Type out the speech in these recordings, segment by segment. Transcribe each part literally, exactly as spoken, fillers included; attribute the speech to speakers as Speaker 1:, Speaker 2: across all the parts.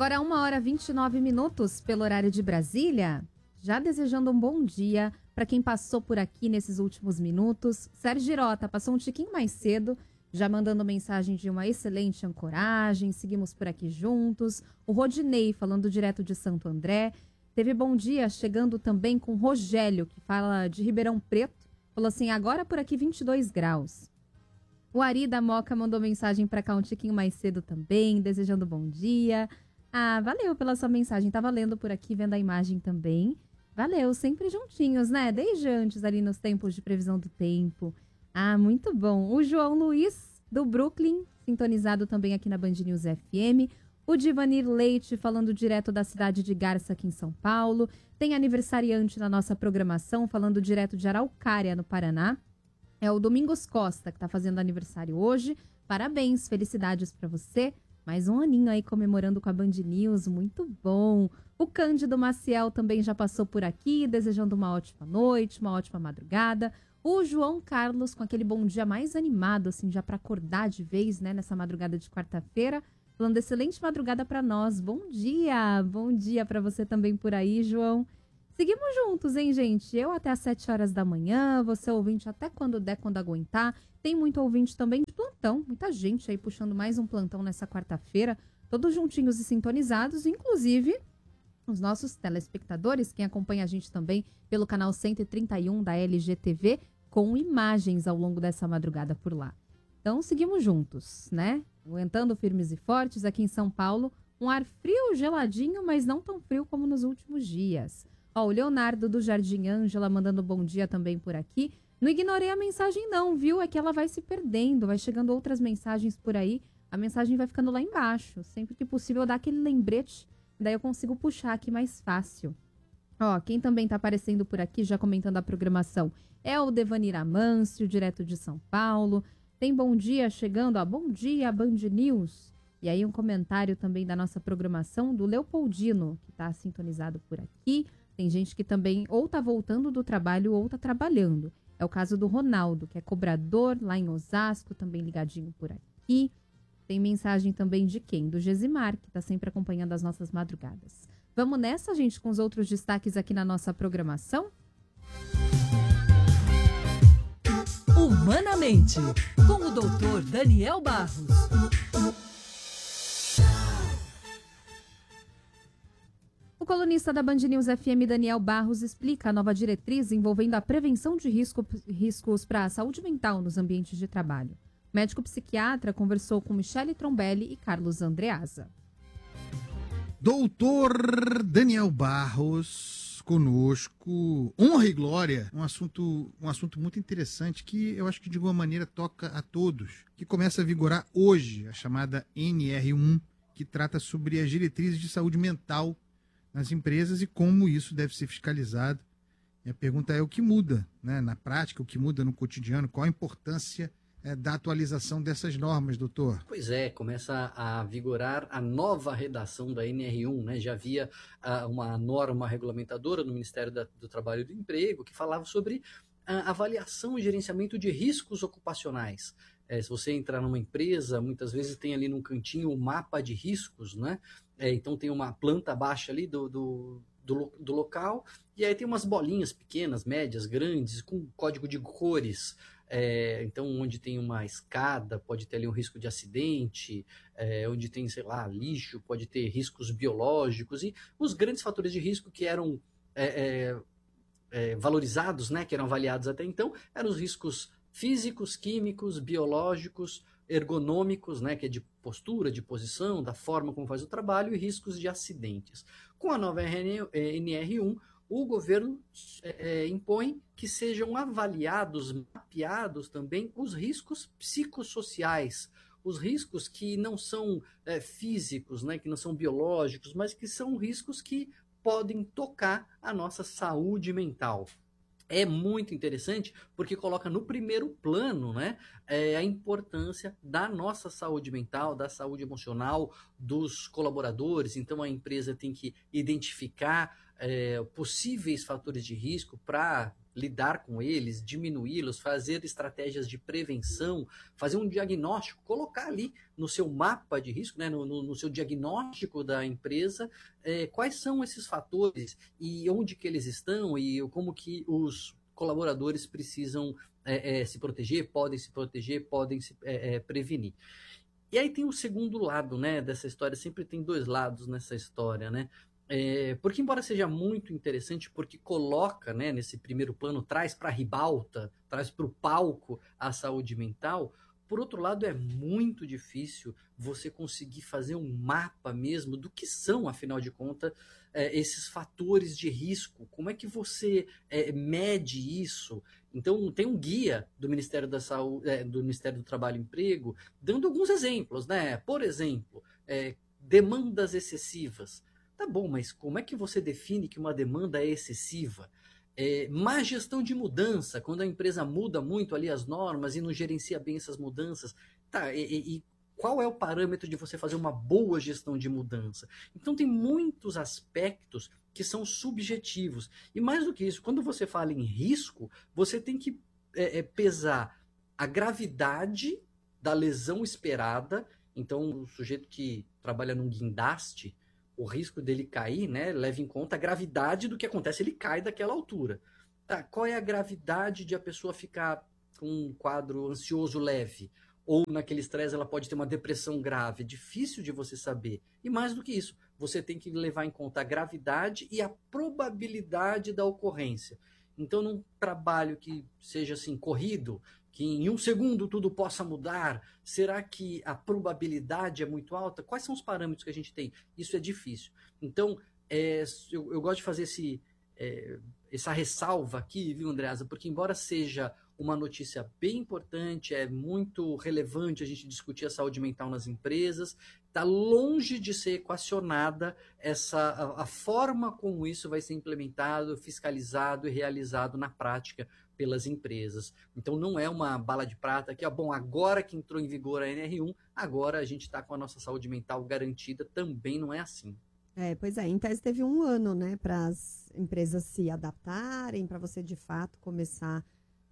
Speaker 1: Agora uma hora e vinte e nove minutos pelo horário de Brasília. Já desejando um bom dia para quem passou por aqui nesses últimos minutos. Sérgio Girota passou um tiquinho mais cedo, já mandando mensagem de uma excelente ancoragem. Seguimos por aqui juntos. O Rodinei falando direto de Santo André. Teve bom dia chegando também com o Rogélio, que fala de Ribeirão Preto. Falou assim, agora por aqui vinte e dois graus. O Ari da Moca mandou mensagem para cá um tiquinho mais cedo também, desejando bom dia. Ah, valeu pela sua mensagem. Tava lendo por aqui, vendo a imagem também. Valeu, sempre juntinhos, né? Desde antes, ali nos tempos de previsão do tempo. Ah, muito bom. O João Luiz, do Brooklyn, sintonizado também aqui na Band News F M. O Divanir Leite, falando direto da cidade de Garça, aqui em São Paulo. Tem aniversariante na nossa programação, falando direto de Araucária, no Paraná. É o Domingos Costa, que está fazendo aniversário hoje. Parabéns, felicidades para você. Mais um aninho aí comemorando com a Band News, muito bom. O Cândido Maciel também já passou por aqui, desejando uma ótima noite, uma ótima madrugada. O João Carlos com aquele bom dia mais animado, assim, já para acordar de vez, né, nessa madrugada de quarta-feira. Falando excelente madrugada para nós. Bom dia, bom dia para você também por aí, João. Seguimos juntos, hein, gente? Eu até às sete horas da manhã, você ouvinte até quando der, quando aguentar. Tem muito ouvinte também de plantão, muita gente aí puxando mais um plantão nessa quarta-feira, todos juntinhos e sintonizados, inclusive os nossos telespectadores, quem acompanha a gente também pelo canal cento e trinta e um da L G T V, com imagens ao longo dessa madrugada por lá. Então, seguimos juntos, né? Aguentando firmes e fortes aqui em São Paulo, um ar frio, geladinho, mas não tão frio como nos últimos dias. Ó, o Leonardo do Jardim Ângela mandando bom dia também por aqui. Não ignorei a mensagem não, viu? É que ela vai se perdendo, vai chegando outras mensagens por aí, a mensagem vai ficando lá embaixo. Sempre que possível eu dar aquele lembrete, daí eu consigo puxar aqui mais fácil. Ó, quem também tá aparecendo por aqui, já comentando a programação, é o Devanir Amâncio, direto de São Paulo. Tem bom dia chegando, ó, bom dia Band News. E aí um comentário também da nossa programação do Leopoldino, que tá sintonizado por aqui. Tem gente que também ou tá voltando do trabalho ou tá trabalhando. É o caso do Ronaldo, que é cobrador lá em Osasco, também ligadinho por aqui. Tem mensagem também de quem? Do Gesimar, que tá sempre acompanhando as nossas madrugadas. Vamos nessa, gente, com os outros destaques aqui na nossa programação?
Speaker 2: Humanamente, com o doutor Daniel Barros.
Speaker 1: O colunista da Band News F M, Daniel Barros, explica a nova diretriz envolvendo a prevenção de risco, riscos para a saúde mental nos ambientes de trabalho. O médico psiquiatra conversou com Michele Trombelli e Carlos Andreasa.
Speaker 3: Doutor Daniel Barros, conosco. Honra e glória, um assunto, um assunto muito interessante que eu acho que de alguma maneira toca a todos, que começa a vigorar hoje, a chamada N R um, que trata sobre as diretrizes de saúde mental nas empresas e como isso deve ser fiscalizado. E a pergunta é o que muda, né, na prática, o que muda no cotidiano, qual a importância é, da atualização dessas normas, doutor?
Speaker 4: Pois é, começa a vigorar a nova redação da N R um, né? Já havia uh, uma norma regulamentadora no Ministério da, do Trabalho e do Emprego que falava sobre a avaliação e gerenciamento de riscos ocupacionais. É, se você entrar numa empresa, muitas vezes tem ali num cantinho o um mapa de riscos, né? É, então tem uma planta baixa ali do, do, do, do local, e aí tem umas bolinhas pequenas, médias, grandes, com código de cores. É, então, onde tem uma escada, pode ter ali um risco de acidente, é, onde tem, sei lá, lixo, pode ter riscos biológicos, e os grandes fatores de risco que eram é, é, é, valorizados, né, que eram avaliados até então, eram os riscos físicos, químicos, biológicos, ergonômicos, né, que é de postura, de posição, da forma como faz o trabalho, e riscos de acidentes. Com a nova N R um, o governo é, impõe que sejam avaliados, mapeados também os riscos psicossociais, os riscos que não são é, físicos, né, que não são biológicos, mas que são riscos que podem tocar a nossa saúde mental. É muito interessante porque coloca no primeiro plano, né, é, a importância da nossa saúde mental, da saúde emocional dos colaboradores. Então a empresa tem que identificar é, possíveis fatores de risco para lidar com eles, diminuí-los, fazer estratégias de prevenção, fazer um diagnóstico, colocar ali no seu mapa de risco, né, no, no, no seu diagnóstico da empresa, é, quais são esses fatores e onde que eles estão e como que os colaboradores precisam é, é, se proteger, podem se proteger, podem se é, é, prevenir. E aí tem o segundo lado, né, dessa história, sempre tem dois lados nessa história, né? É, porque embora seja muito interessante, porque coloca, né, nesse primeiro plano, traz para a ribalta, traz para o palco a saúde mental, por outro lado é muito difícil você conseguir fazer um mapa mesmo do que são, afinal de contas, é, esses fatores de risco, como é que você é, mede isso? Então tem um guia do Ministério da Saúde, é, do Ministério do Trabalho e Emprego, dando alguns exemplos, né? Por exemplo, é, demandas excessivas. Tá bom, mas como é que você define que uma demanda é excessiva? É, má gestão de mudança, quando a empresa muda muito ali as normas e não gerencia bem essas mudanças. Tá, e, e qual é o parâmetro de você fazer uma boa gestão de mudança? Então tem muitos aspectos que são subjetivos. E mais do que isso, quando você fala em risco, você tem que é, é, pesar a gravidade da lesão esperada. Então o sujeito que trabalha num guindaste, o risco dele cair, né, leva em conta a gravidade do que acontece, ele cai daquela altura. Tá, qual é a gravidade de a pessoa ficar com um quadro ansioso leve? Ou naquele estresse ela pode ter uma depressão grave? É difícil de você saber. E mais do que isso, você tem que levar em conta a gravidade e a probabilidade da ocorrência. Então, num trabalho que seja assim, corrido, que em um segundo tudo possa mudar, será que a probabilidade é muito alta? Quais são os parâmetros que a gente tem? Isso é difícil. Então, é, eu, eu gosto de fazer esse, é, essa ressalva aqui, viu, Andreasa? Porque embora seja uma notícia bem importante, é muito relevante a gente discutir a saúde mental nas empresas, está longe de ser equacionada essa, a, a forma como isso vai ser implementado, fiscalizado e realizado na prática pelas empresas. Então não é uma bala de prata que, ó, bom, agora que entrou em vigor a N R um, agora a gente está com a nossa saúde mental garantida. Também não é assim.
Speaker 5: É, pois é, em tese teve um ano, né, para as empresas se adaptarem, para você de fato começar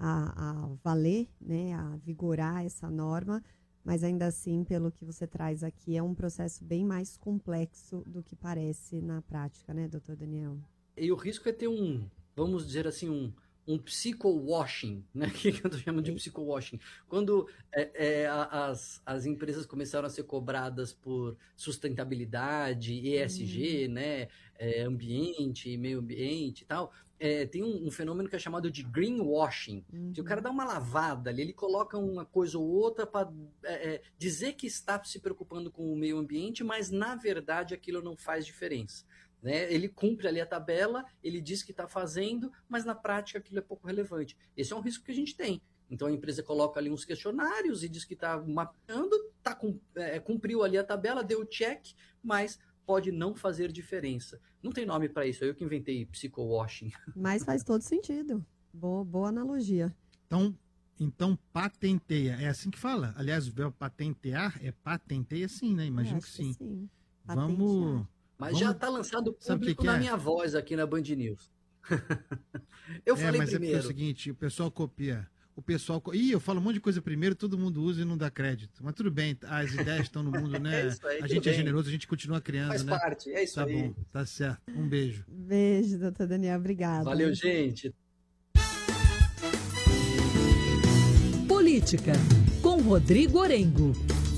Speaker 5: a, a valer, né, a vigorar essa norma, mas ainda assim, pelo que você traz aqui, é um processo bem mais complexo do que parece na prática, né, doutor Daniel?
Speaker 4: E o risco é ter um, vamos dizer assim, um um psycho-washing, né? que eu estou chamando de psycho-washing. Quando é, é, as, as empresas começaram a ser cobradas por sustentabilidade, E S G, hum. né? É, ambiente, meio ambiente e tal, é, tem um, um fenômeno que é chamado de greenwashing. Uhum. Se o cara dá uma lavada ali, ele coloca uma coisa ou outra para é, é, dizer que está se preocupando com o meio ambiente, mas na verdade aquilo não faz diferença. Né? Ele cumpre ali a tabela, ele diz que está fazendo, mas na prática aquilo é pouco relevante. Esse é um risco que a gente tem. Então a empresa coloca ali uns questionários e diz que está mapeando, tá com, é, cumpriu ali a tabela, deu o check, mas pode não fazer diferença. Não tem nome para isso, é eu que inventei psycho-washing.
Speaker 5: Mas faz todo sentido. Boa, boa analogia.
Speaker 3: Então, então patenteia, é assim que fala? Aliás, o verbo patentear é patenteia sim, né? Imagino que sim. que sim. Vamos...
Speaker 4: Mas
Speaker 3: Vamos...
Speaker 4: já está lançado o público
Speaker 3: que
Speaker 4: na
Speaker 3: é?
Speaker 4: minha voz aqui na Band News. eu
Speaker 3: é,
Speaker 4: falei
Speaker 3: mas
Speaker 4: primeiro.
Speaker 3: É, é o seguinte, o pessoal copia. O pessoal... Ih, eu falo um monte de coisa primeiro, todo mundo usa e não dá crédito. Mas tudo bem, as ideias estão no mundo, né?
Speaker 4: É isso aí,
Speaker 3: a gente
Speaker 4: bem.
Speaker 3: é generoso, a gente continua criando,
Speaker 4: Faz
Speaker 3: né?
Speaker 4: parte, é isso
Speaker 3: tá
Speaker 4: aí.
Speaker 3: Tá bom, tá certo. Um beijo.
Speaker 5: Beijo, doutor Daniel, obrigada.
Speaker 4: Valeu, gente.
Speaker 2: Política, com Rodrigo Orengo.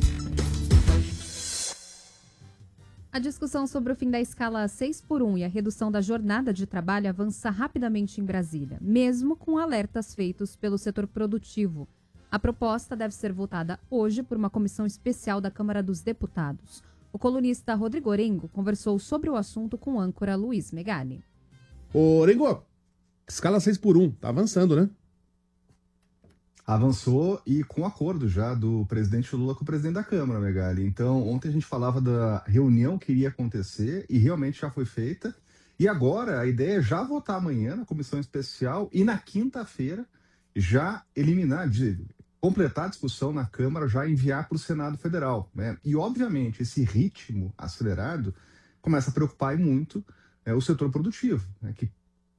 Speaker 1: A discussão sobre o fim da escala seis por um e a redução da jornada de trabalho avança rapidamente em Brasília, mesmo com alertas feitos pelo setor produtivo. A proposta deve ser votada hoje por uma comissão especial da Câmara dos Deputados. O colunista Rodrigo Orengo conversou sobre o assunto com o âncora Luiz Megali.
Speaker 6: Ô, Orengo, escala seis por um, tá avançando, né?
Speaker 7: Avançou e com acordo já do presidente Lula com o presidente da Câmara, Megali. Então, ontem a gente falava da reunião que iria acontecer e realmente já foi feita. E agora a ideia é já votar amanhã na comissão especial e na quinta-feira já eliminar, de, completar a discussão na Câmara, já enviar para o Senado Federal, né? E, obviamente, esse ritmo acelerado começa a preocupar muito é, o setor produtivo, né? Que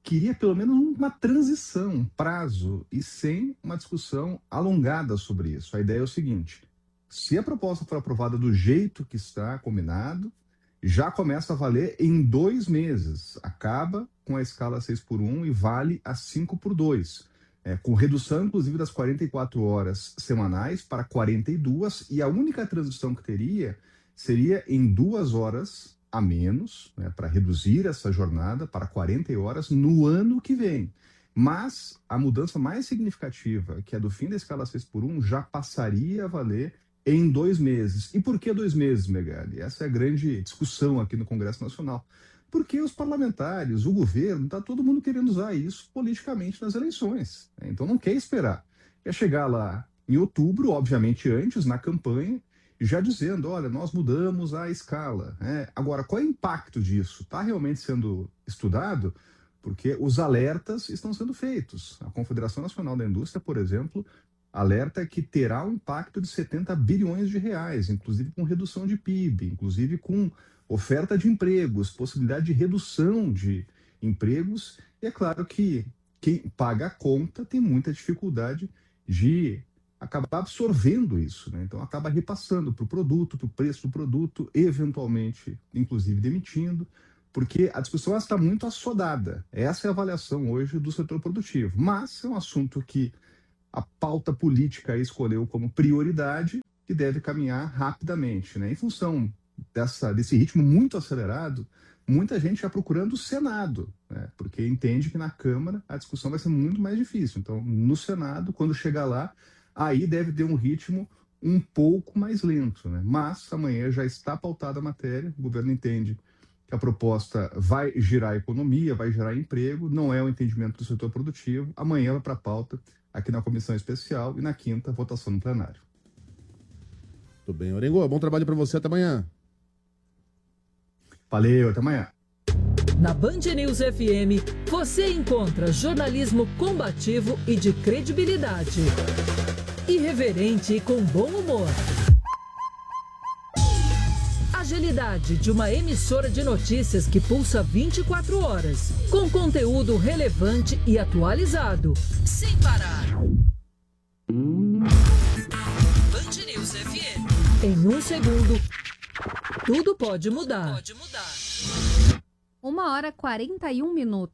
Speaker 7: queria pelo menos uma transição, um prazo, e sem uma discussão alongada sobre isso. A ideia é o seguinte: se a proposta for aprovada do jeito que está combinado, já começa a valer em dois meses. Acaba com a escala seis por um e vale a cinco por dois. É, com redução, inclusive, das quarenta e quatro horas semanais para quarenta e duas, e a única transição que teria seria em duas horas a menos, né, para reduzir essa jornada para quarenta horas no ano que vem. Mas a mudança mais significativa, que é do fim da escala seis por um, já passaria a valer em dois meses. E por que dois meses, Megali? Essa é a grande discussão aqui no Congresso Nacional. Porque os parlamentares, o governo, está todo mundo querendo usar isso politicamente nas eleições, né? Então não quer esperar. Quer chegar lá em outubro, obviamente antes, na campanha, já dizendo, olha, nós mudamos a escala, né? Agora, qual é o impacto disso? Está realmente sendo estudado? Porque os alertas estão sendo feitos. A Confederação Nacional da Indústria, por exemplo, alerta que terá um impacto de setenta bilhões de reais, inclusive com redução de P I B, inclusive com oferta de empregos, possibilidade de redução de empregos. E é claro que quem paga a conta tem muita dificuldade de acabar absorvendo isso, né? Então acaba repassando para o produto, para o preço do produto, eventualmente, inclusive demitindo, porque a discussão está muito assodada. Essa é a avaliação hoje do setor produtivo. Mas é um assunto que a pauta política escolheu como prioridade, que deve caminhar rapidamente, né? Em função dessa, desse ritmo muito acelerado, muita gente já procurando o Senado, né? Porque entende que na Câmara a discussão vai ser muito mais difícil. Então, no Senado, quando chegar lá, aí deve ter um ritmo um pouco mais lento, né? Mas amanhã já está pautada a matéria, o governo entende que a proposta vai girar a economia, vai gerar emprego, não é o entendimento do setor produtivo. Amanhã vai para a pauta aqui na comissão especial e na quinta, votação no plenário.
Speaker 6: Tudo bem, Orengo, bom trabalho para você, até amanhã.
Speaker 7: Valeu, até amanhã.
Speaker 2: Na Band News F M, você encontra jornalismo combativo e de credibilidade. Irreverente e com bom humor. Agilidade de uma emissora de notícias que pulsa vinte e quatro horas, com conteúdo relevante e atualizado, sem parar. Band News F M. Em um segundo, tudo pode mudar.
Speaker 1: Uma hora e quarenta e um minutos.